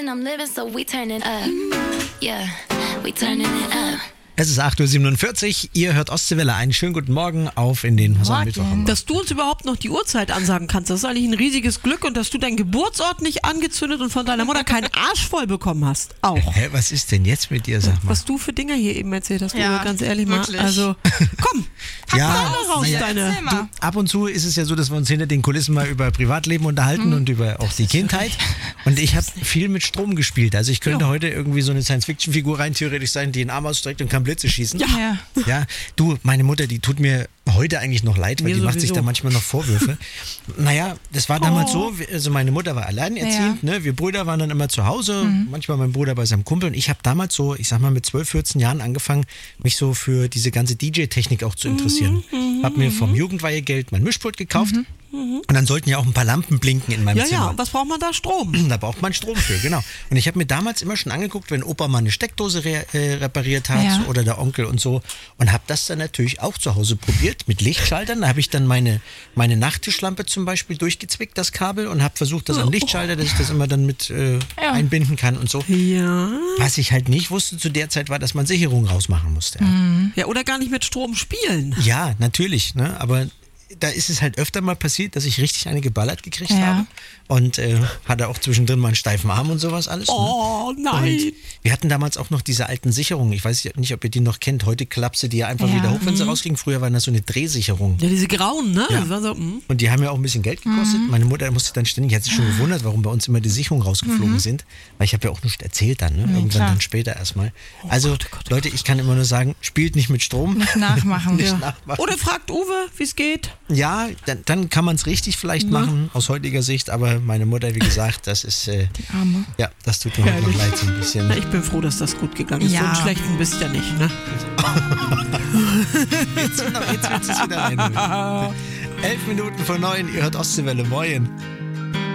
and I'm living, so we turning up. Yeah, we turning it up. Es ist 8.47 Uhr, ihr hört Ostseewelle. Einen schönen guten Morgen auf in den Mittwoch. Dass du uns überhaupt noch die Uhrzeit ansagen kannst, das ist eigentlich ein riesiges Glück. Und dass du deinen Geburtsort nicht angezündet und von deiner Mutter keinen Arsch voll bekommen hast. Auch. Hä, was ist denn jetzt mit dir, sag mal? Was du für Dinger hier eben erzählt hast, Ja, Uwe, ganz ehrlich wirklich. mal. Also, komm, hack mal raus, deine... Du, ab und zu ist es ja so, dass wir uns hinter den Kulissen mal über Privatleben unterhalten und über auch die Kindheit. Und ich habe viel mit Strom gespielt. Also ich könnte heute irgendwie so eine Science-Fiction-Figur rein theoretisch sein, die einen Arm ausstreckt und kann Blitze schießen. Ja, du, meine Mutter, die tut mir heute eigentlich noch leid, weil die macht sich da manchmal noch Vorwürfe. Naja, das war damals so, also meine Mutter war alleinerziehend, ne? Wir Brüder waren dann immer zu Hause, manchmal mein Bruder bei seinem Kumpel und ich habe damals so, ich sag mal mit 12, 14 Jahren angefangen, mich so für diese ganze DJ-Technik auch zu interessieren. Hab mir vom Jugendweihegeld mein Mischpult gekauft. Und dann sollten ja auch ein paar Lampen blinken in meinem Zimmer. Ja, was braucht man da? Strom. Da braucht man Strom für, genau. Und ich habe mir damals immer schon angeguckt, wenn Opa mal eine Steckdose repariert hat oder der Onkel und so. Und habe das dann natürlich auch zu Hause probiert mit Lichtschaltern. Da habe ich dann meine Nachttischlampe zum Beispiel durchgezwickt, das Kabel, und habe versucht, das am Lichtschalter, dass ich das immer dann mit einbinden kann und so. Ja. Was ich halt nicht wusste zu der Zeit war, dass man Sicherungen rausmachen musste. Ja, oder gar nicht mit Strom spielen. Ja, natürlich, ne? Aber da ist es halt öfter mal passiert, dass ich richtig eine geballert gekriegt habe. Und hatte auch zwischendrin mal einen steifen Arm und sowas alles. Oh, nein. Und wir hatten damals auch noch diese alten Sicherungen. Ich weiß nicht, ob ihr die noch kennt. Heute klappst du die ja einfach wieder hoch, wenn sie rausgingen. Früher waren das so eine Drehsicherung. Ja, diese grauen, ne? Ja. Das war so, Und die haben ja auch ein bisschen Geld gekostet. Meine Mutter musste dann ständig, hat sich schon gewundert, warum bei uns immer die Sicherungen rausgeflogen sind. Weil ich habe ja auch nichts erzählt dann, ne? Irgendwann dann später erstmal. Also Leute, ich kann immer nur sagen, spielt nicht mit Strom. Nicht nachmachen. Nicht nachmachen. Oder fragt Uwe, wie es geht. Ja, dann kann man es richtig vielleicht machen, aus heutiger Sicht, aber meine Mutter, wie gesagt, das ist, Die Arme. ja, das tut mir noch leid so ein bisschen. Na, ich bin froh, dass das gut gegangen ist. Ja. So einen schlechten bist du ja nicht, ne? Jetzt willst du es wieder reinholen. 11 Minuten vor 9, ihr hört Ostseewelle, moin.